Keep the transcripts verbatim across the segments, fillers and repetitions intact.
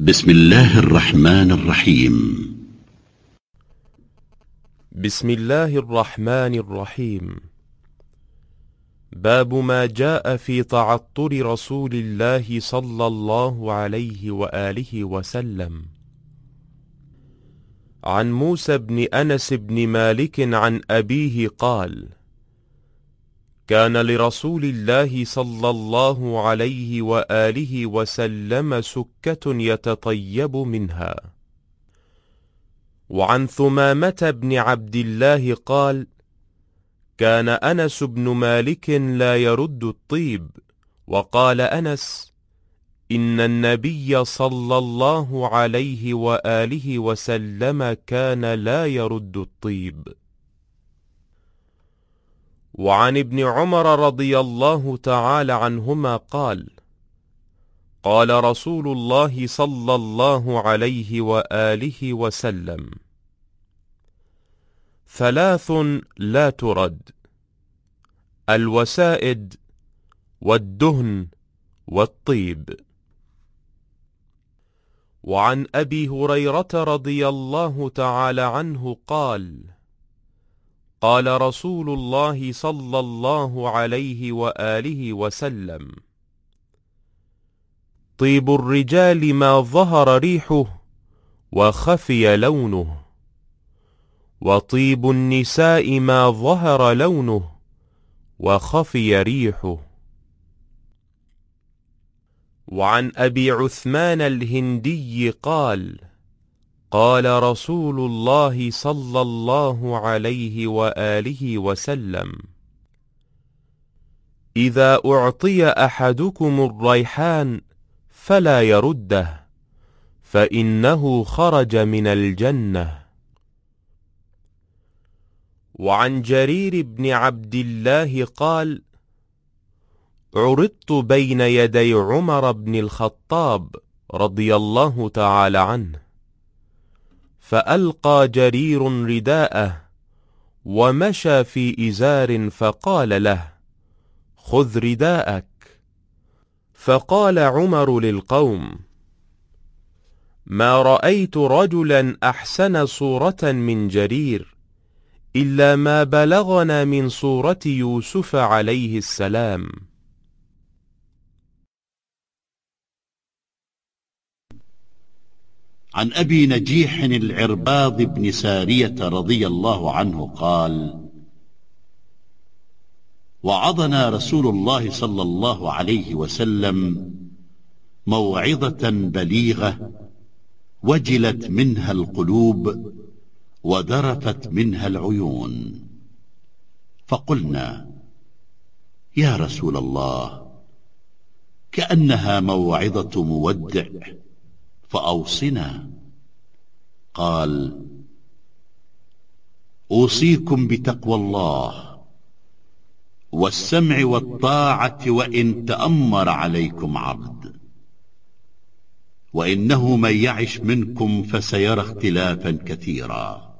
بسم الله الرحمن الرحيم. بسم الله الرحمن الرحيم. باب ما جاء في تعطر رسول الله صلى الله عليه وآله وسلم. عن موسى بن أنس بن مالك عن أبيه قال: كان لرسول الله صلى الله عليه وآله وسلم سكة يتطيب منها. وعن ثمامة بن عبد الله قال: كان أنس بن مالك لا يرد الطيب، وقال أنس: إن النبي صلى الله عليه وآله وسلم كان لا يرد الطيب. وعن ابن عمر رضي الله تعالى عنهما قال: قال رسول الله صلى الله عليه وآله وسلم: ثلاث لا ترد: الوسائد والدهن والطيب. وعن أبي هريرة رضي الله تعالى عنه قال: قال رسول الله صلى الله عليه وآله وسلم: طيب الرجال ما ظهر ريحه وخفي لونه، وطيب النساء ما ظهر لونه وخفي ريحه. وعن أبي عثمان الهندي قال: قال رسول الله صلى الله عليه وآله وسلم: إذا أعطي أحدكم الريحان فلا يرده، فإنه خرج من الجنة. وعن جرير بن عبد الله قال: عرضت بين يدي عمر بن الخطاب رضي الله تعالى عنه، فألقى جرير رداءه ومشى في إزار، فقال له: خذ رداءك. فقال عمر للقوم: ما رأيت رجلا أحسن صورة من جرير، إلا ما بلغنا من صورة يوسف عليه السلام. عن أبي نجيح العرباض بن سارية رضي الله عنه قال: وعظنا رسول الله صلى الله عليه وسلم موعظة بليغة، وجلت منها القلوب وذرفت منها العيون. فقلنا: يا رسول الله، كأنها موعظة مودع، فأوصنا. قال: أوصيكم بتقوى الله والسمع والطاعة وإن تأمر عليكم عبد، وإنه من يعش منكم فسيرى اختلافا كثيرا،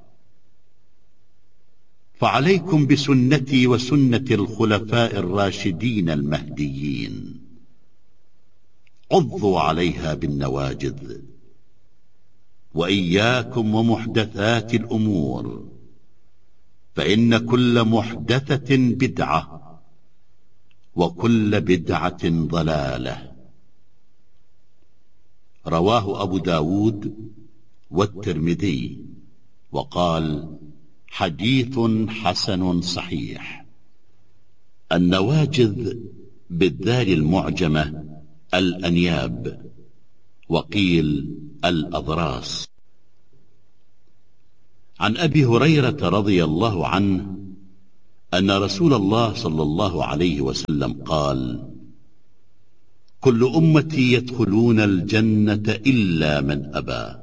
فعليكم بسنتي وسنة الخلفاء الراشدين المهديين، عضوا عليها بالنواجذ، وإياكم ومحدثات الأمور، فإن كل محدثة بدعة، وكل بدعة ضلالة. رواه أبو داود والترمذي، وقال: حديث حسن صحيح. النواجذ بالذال المعجمة الأنياب، وقيل الأضراس. عن أبي هريرة رضي الله عنه أن رسول الله صلى الله عليه وسلم قال: كل أمتي يدخلون الجنة إلا من أبى.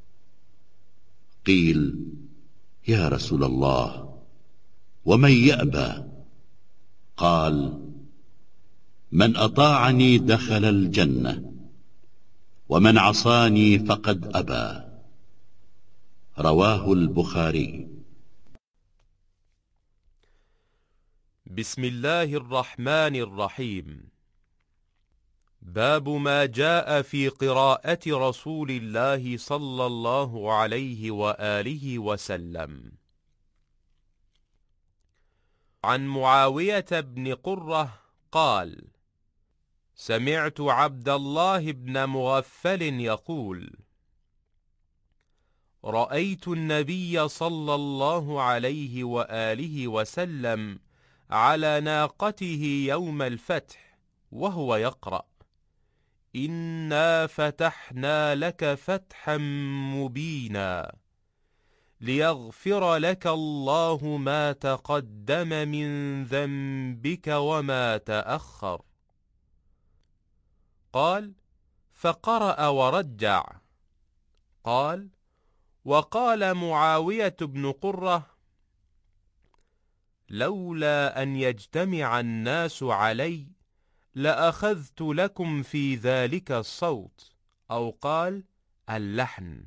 قيل: يا رسول الله، ومن يأبى؟ قال: من أطاعني دخل الجنة، ومن عصاني فقد أبى. رواه البخاري. بسم الله الرحمن الرحيم. باب ما جاء في قراءة رسول الله صلى الله عليه وآله وسلم. عن معاوية بن قرة قال: سمعت عبد الله بن مغفل يقول: رأيت النبي صلى الله عليه وآله وسلم على ناقته يوم الفتح وهو يقرأ: إنا فتحنا لك فتحا مبينا ليغفر لك الله ما تقدم من ذنبك وما تأخر. قال: فقرأ ورجع. قال: وقال معاوية بن قرة: لولا أن يجتمع الناس علي لأخذت لكم في ذلك الصوت، أو قال اللحن.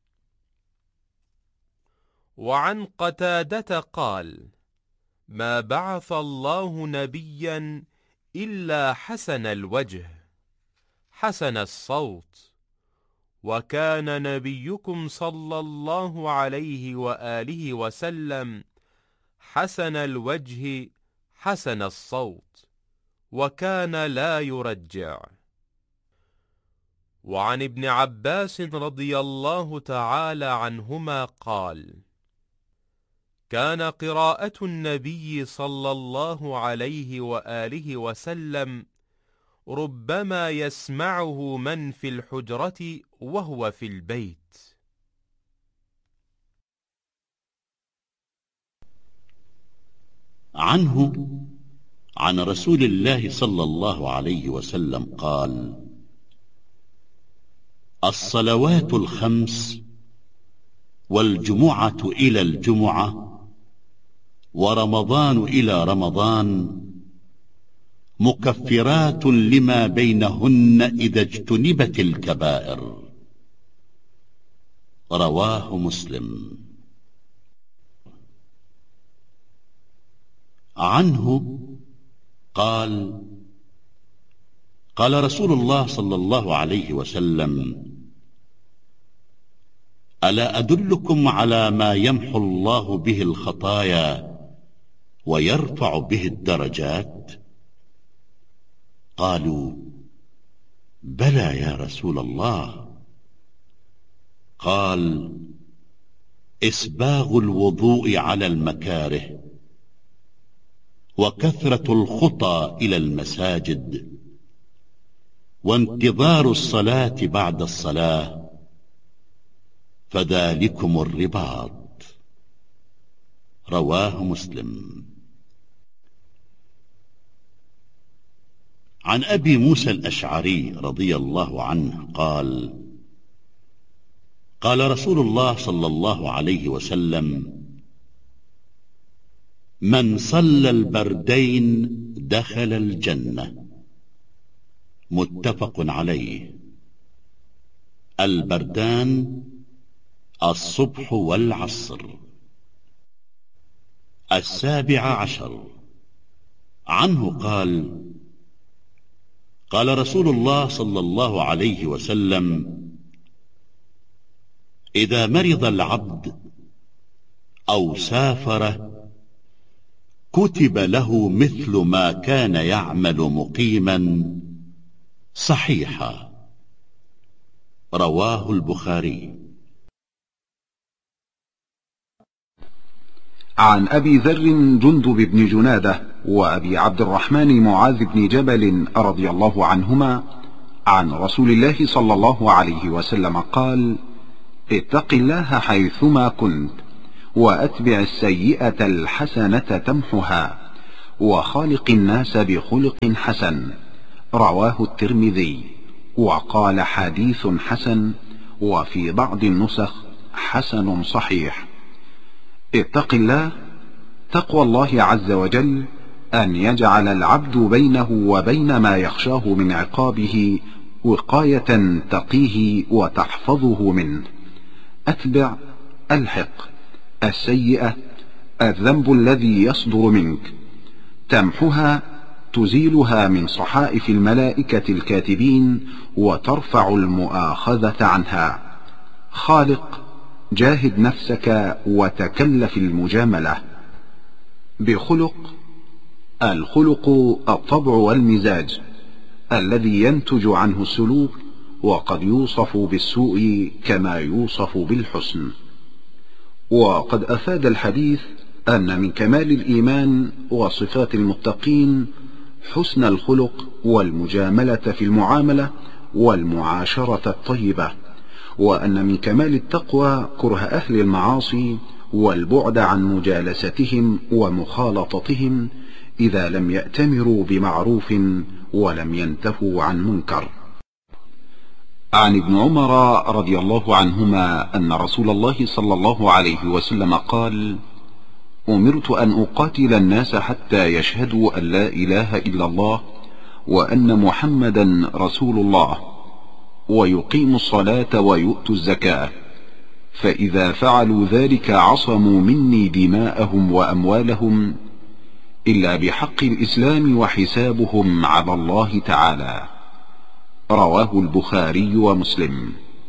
وعن قتادة قال: ما بعث الله نبيا إلا حسن الوجه حسن الصوت، وكان نبيكم صلى الله عليه وآله وسلم حسن الوجه حسن الصوت، وكان لا يرجع. وعن ابن عباس رضي الله تعالى عنهما قال: كان قراءة النبي صلى الله عليه وآله وسلم ربما يسمعه من في الحجرة وهو في البيت. عنه عن رسول الله صلى الله عليه وسلم قال: الصلوات الخمس والجمعة إلى الجمعة ورمضان إلى رمضان مكفرات لما بينهن إذا اجتنبت الكبائر. رواه مسلم. عنه قال: قال رسول الله صلى الله عليه وسلم: ألا أدلكم على ما يمحو الله به الخطايا ويرفع به الدرجات؟ قالوا: بلى يا رسول الله. قال: إسباغ الوضوء على المكاره، وكثرة الخطى إلى المساجد، وانتظار الصلاة بعد الصلاة، فذلكم الرباط. رواه مسلم. عن أبي موسى الأشعري رضي الله عنه قال: قال رسول الله صلى الله عليه وسلم: من صلى البردين دخل الجنة. متفق عليه. البردان الصبح والعصر. السابع عشر. عنه قال: قال رسول الله صلى الله عليه وسلم: إذا مرض العبد أو سافر كتب له مثل ما كان يعمل مقيما صحيحا. رواه البخاري. عن أبي ذر جندب بن جنادة وأبي عبد الرحمن معاذ بن جبل رضي الله عنهما عن رسول الله صلى الله عليه وسلم قال: اتق الله حيثما كنت، وأتبع السيئة الحسنة تمحها، وخالق الناس بخلق حسن. رواه الترمذي، وقال حديث حسن، وفي بعض النسخ حسن صحيح. اتق الله، تقوى الله عز وجل أن يجعل العبد بينه وبين ما يخشاه من عقابه وقاية تقيه وتحفظه منه. أتبع، الحق، السيئة الذنب الذي يصدر منك، تمحها تزيلها من صحائف الملائكة الكاتبين وترفع المؤاخذة عنها. خالق، جاهد نفسك وتكلف المجاملة. بخلق، الخلق الطبع والمزاج الذي ينتج عنه السلوك، وقد يوصف بالسوء كما يوصف بالحسن. وقد أفاد الحديث أن من كمال الإيمان وصفات المتقين حسن الخلق والمجاملة في المعاملة والمعاشرة الطيبة، وأن من كمال التقوى كره أهل المعاصي والبعد عن مجالستهم ومخالطتهم إذا لم يأتمروا بمعروف ولم ينتهوا عن منكر. عن ابن عمر رضي الله عنهما أن رسول الله صلى الله عليه وسلم قال: أمرت أن أقاتل الناس حتى يشهدوا أن لا إله إلا الله وأن محمدا رسول الله ويقيموا الصلاة ويؤتوا الزكاة، فإذا فعلوا ذلك عصموا مني دماءهم وأموالهم إلا بحق الإسلام وحسابهم على الله تعالى. رواه البخاري ومسلم.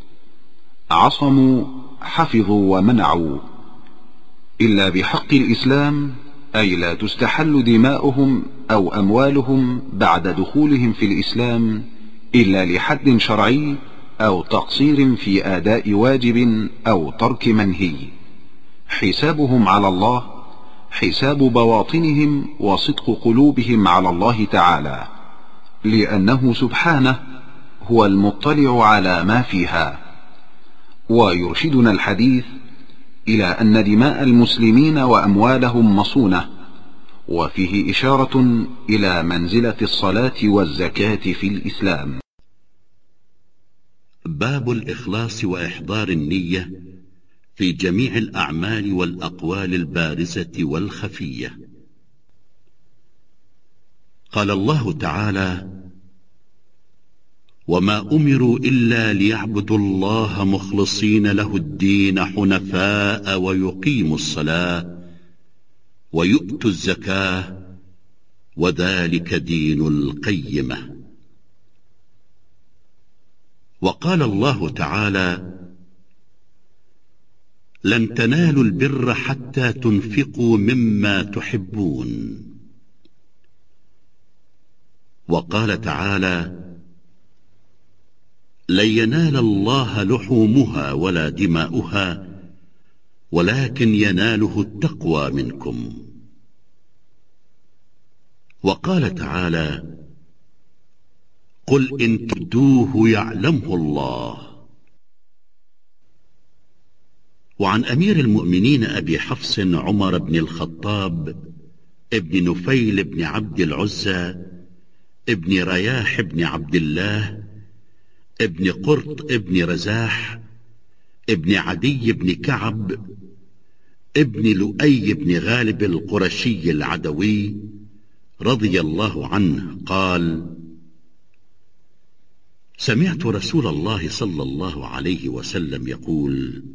عصموا حفظوا ومنعوا، إلا بحق الإسلام أي لا تستحل دماؤهم أو أموالهم بعد دخولهم في الإسلام إلا لحد شرعي أو تقصير في أداء واجب أو ترك منهي. حسابهم على الله حساب بواطنهم وصدق قلوبهم على الله تعالى، لأنه سبحانه هو المطلع على ما فيها. ويرشدنا الحديث إلى أن دماء المسلمين وأموالهم مصونة، وفيه إشارة إلى منزلة الصلاة والزكاة في الإسلام. باب الإخلاص وإحضار النية في جميع الأعمال والأقوال البارزة والخفية. قال الله تعالى: وما أمروا إلا ليعبدوا الله مخلصين له الدين حنفاء ويقيموا الصلاة ويؤتوا الزكاة وذلك دين القيمة. وقال الله تعالى: لن تنالوا البر حتى تنفقوا مما تحبون. وقال تعالى: لن ينال الله لحومها ولا دماؤها ولكن يناله التقوى منكم. وقال تعالى: قل إن تبدوه يعلمه الله. وعن أمير المؤمنين أبي حفص عمر بن الخطاب ابن نفيل بن عبد العزى ابن رياح بن عبد الله ابن قرط ابن رزاح ابن عدي بن كعب ابن لؤي بن غالب القرشي العدوي رضي الله عنه قال: سمعت رسول الله صلى الله عليه وسلم يقول: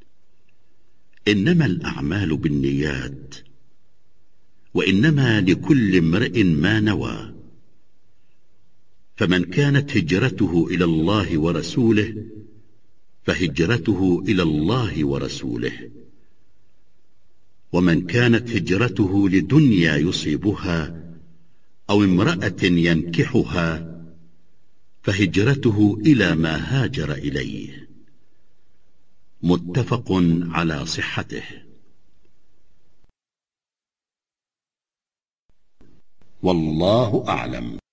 إنما الأعمال بالنيات وإنما لكل امرئ ما نوى، فمن كانت هجرته إلى الله ورسوله فهجرته إلى الله ورسوله، ومن كانت هجرته لدنيا يصيبها أو امرأة ينكحها فهجرته إلى ما هاجر إليه. متفق على صحته. والله أعلم.